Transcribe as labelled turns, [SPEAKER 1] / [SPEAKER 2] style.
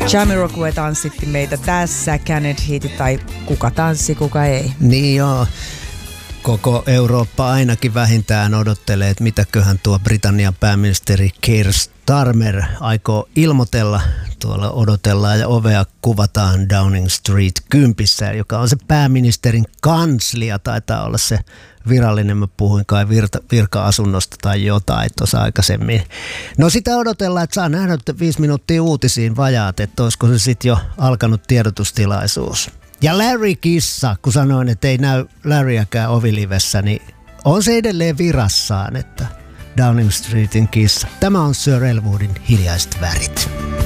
[SPEAKER 1] Jamiroquai tanssitti meitä tässä, Cannot Hit tai kuka tanssi, kuka ei.
[SPEAKER 2] Niin joo. Koko Eurooppa ainakin vähintään odottelee, että mitäköhän tuo Britannian pääministeri Keir Starmer aikoo ilmoitella. Tuolla odotellaan ja ovea kuvataan Downing Street 10, joka on se pääministerin kanslia, taitaa olla se virallinen, mä puhuin kai virka-asunnosta tai jotain tuossa aikaisemmin. No sitä odotellaan, että saa nähdä 5 minuuttia uutisiin vajaat, että olisiko se sitten jo alkanut tiedotustilaisuus. Ja Larry Kissa, kun sanoin, että ei näy Larryäkään ovilivessä, niin on se edelleen virassaan, että Downing Streetin kissa. Tämä on Sir Elwoodin Hiljaiset värit.